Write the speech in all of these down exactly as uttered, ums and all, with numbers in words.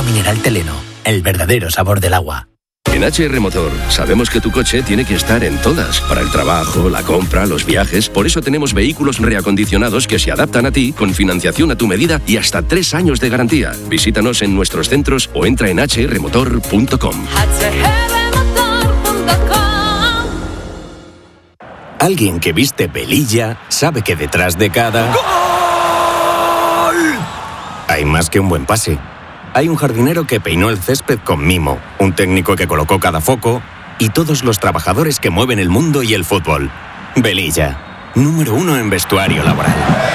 mineral Teleno, el verdadero sabor del agua. En H R Motor sabemos que tu coche tiene que estar en todas, para el trabajo, la compra, los viajes. Por eso tenemos vehículos reacondicionados que se adaptan a ti, con financiación a tu medida y hasta tres años de garantía. Visítanos en nuestros centros o entra en h r motor punto com. Alguien que viste velilla sabe que detrás de cada... ¡Gol! Hay más que un buen pase. Hay un jardinero que peinó el césped con mimo, un técnico que colocó cada foco y todos los trabajadores que mueven el mundo y el fútbol. Velilla, número uno en vestuario laboral.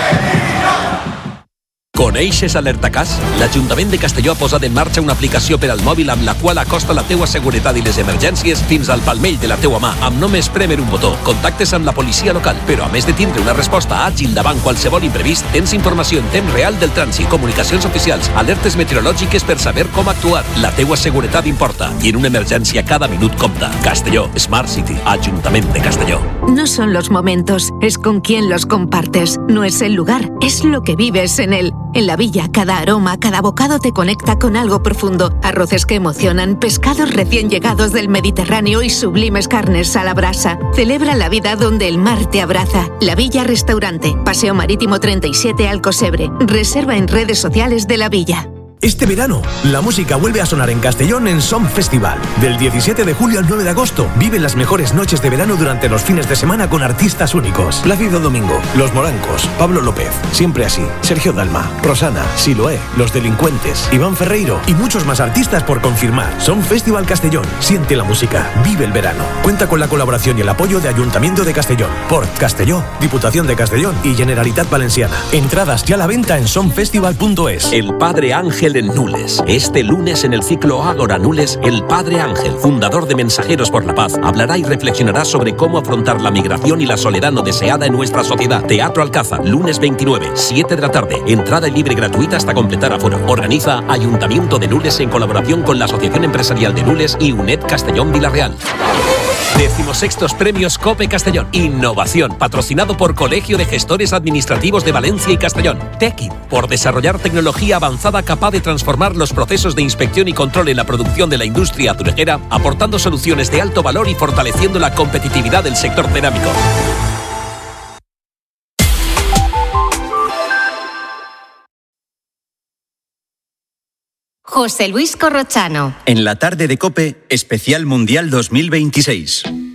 Coneixes Alertacàs? L'Ajuntament de Castelló ha posat en marxa una aplicació per al mòbil amb la qual acosta la teua seguretat i les emergències fins al palmell de la teua mà, amb només prémer un botó. Contactes amb la policia local, però a més de tindre una resposta àgil davant qualsevol imprevist, tens informació en temps real del trànsit, comunicacions oficials, alertes meteorològiques per saber com actuar. La teua seguretat importa i en una emergència cada minut compta. Castelló, Smart City, Ajuntament de Castelló. No son los momentos, es con quién los compartes. No es el lugar, es lo que vives en él. En la Villa, cada aroma, cada bocado te conecta con algo profundo. Arroces que emocionan, pescados recién llegados del Mediterráneo y sublimes carnes a la brasa. Celebra la vida donde el mar te abraza. La Villa Restaurante, Paseo Marítimo treinta y siete Alcosebre. Reserva en redes sociales de La Villa. Este verano, la música vuelve a sonar en Castellón en Som Festival. Del diecisiete de julio al nueve de agosto, vive las mejores noches de verano durante los fines de semana con artistas únicos. Plácido Domingo, Los Morancos, Pablo López, Siempre Así, Sergio Dalma, Rosana, Siloé, Los Delincuentes, Iván Ferreiro y muchos más artistas por confirmar. Som Festival Castellón. Siente la música. Vive el verano. Cuenta con la colaboración y el apoyo de Ayuntamiento de Castellón, Port Castelló, Diputación de Castellón y Generalitat Valenciana. Entradas ya a la venta en som festival punto es. El Padre Ángel en Nules. Este lunes en el ciclo Ágora Nules, el Padre Ángel, fundador de Mensajeros por la Paz, hablará y reflexionará sobre cómo afrontar la migración y la soledad no deseada en nuestra sociedad. Teatro Alcázar, lunes veintinueve, siete de la tarde. Entrada libre y gratuita hasta completar aforo. Organiza Ayuntamiento de Nules en colaboración con la Asociación Empresarial de Nules y UNED Castellón Villarreal. Decimosextos Premios COPE Castellón. Innovación, patrocinado por Colegio de Gestores Administrativos de Valencia y Castellón. TECIT, por desarrollar tecnología avanzada capaz de transformar los procesos de inspección y control en la producción de la industria azulejera, aportando soluciones de alto valor y fortaleciendo la competitividad del sector cerámico. José Luis Corrochano. En la tarde de COPE, especial Mundial dos mil veintiséis.